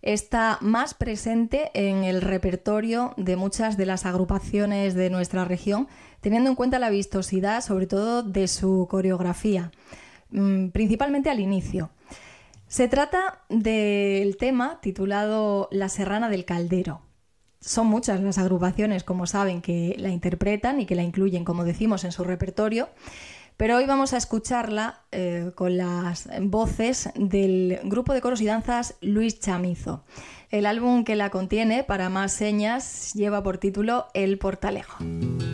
está más presente en el repertorio de muchas de las agrupaciones de nuestra región, teniendo en cuenta la vistosidad, sobre todo de su coreografía, principalmente al inicio. Se trata del tema titulado La Serrana del Caldero. Son muchas las agrupaciones, como saben, que la interpretan y que la incluyen, como decimos, en su repertorio, pero hoy vamos a escucharla con las voces del grupo de coros y danzas Luis Chamizo. El álbum que la contiene, Para más señas, lleva por título El Portalejo.